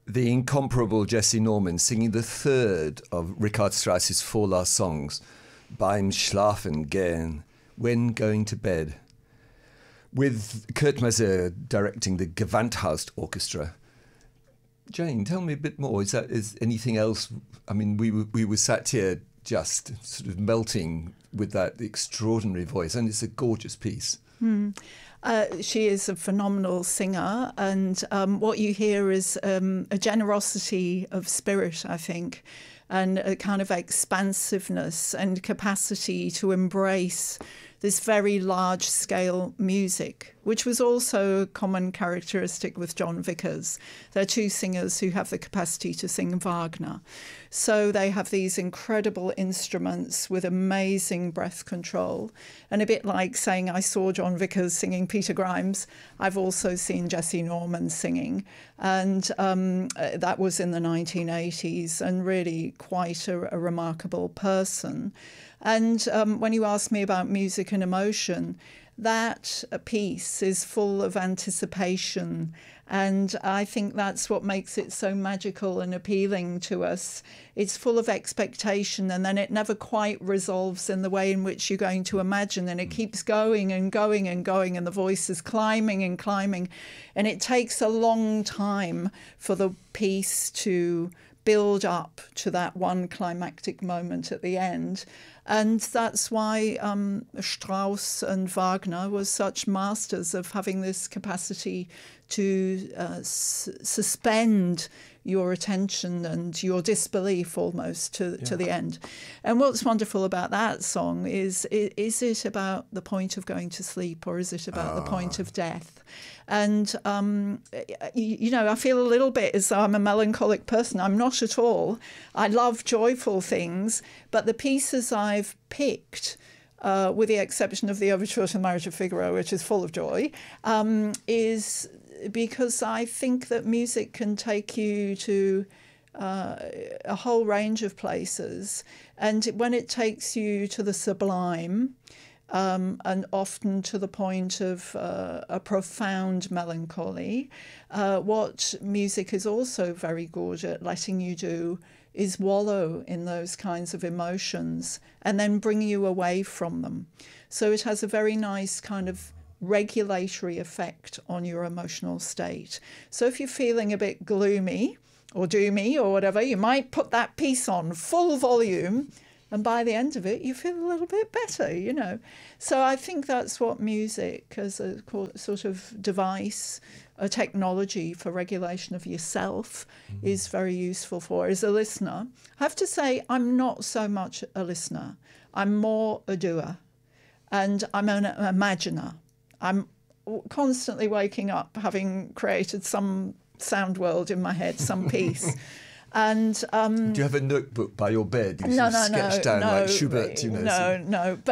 the incomparable Jesse Norman singing the third of Richard Strauss's four last songs, Beim Schlafen gehen, When Going to Bed, with Kurt Masur directing the Gewandhaus Orchestra. Jane, tell me a bit more. Is anything else? I mean, we were sat here just sort of melting with that extraordinary voice, and it's a gorgeous piece. She is a phenomenal singer, and what you hear is a generosity of spirit, I think, and a kind of expansiveness and capacity to embrace this very large-scale music, which was also a common characteristic with John Vickers. They're two singers who have the capacity to sing Wagner. So they have these incredible instruments with amazing breath control. And a bit like saying I saw John Vickers singing Peter Grimes, I've also seen Jesse Norman singing. And that was in the 1980s, and really quite a remarkable person. And when you ask me about music and emotion, that piece is full of anticipation. And I think that's what makes it so magical and appealing to us. It's full of expectation, and then it never quite resolves in the way in which you're going to imagine. And it keeps going and going and going, and the voice is climbing and climbing. And it takes a long time for the piece to build up to that one climactic moment at the end. And that's why Strauss and Wagner were such masters of having this capacity to suspend your attention and your disbelief almost to the end. And what's wonderful about that song is it about the point of going to sleep, or is it about the point of death? And, I feel a little bit as though I'm a melancholic person. I'm not at all. I love joyful things, but the pieces I've picked, with the exception of the Overture to the Marriage of Figaro, which is full of joy, is because I think that music can take you to a whole range of places. And when it takes you to the sublime, and often to the point of a profound melancholy, what music is also very good at letting you do is wallow in those kinds of emotions and then bring you away from them. So it has a very nice kind of regulatory effect on your emotional state. So if you're feeling a bit gloomy or doomy or whatever, you might put that piece on full volume, and by the end of it, you feel a little bit better, So I think that's what music, as a sort of device, a technology for regulation of yourself, is very useful for. As a listener, I have to say I'm not so much a listener. I'm more a doer, and I'm an imaginer. I'm constantly waking up having created some sound world in my head, some piece. And do you have a notebook by your bed? You sketch down like Schubert, No.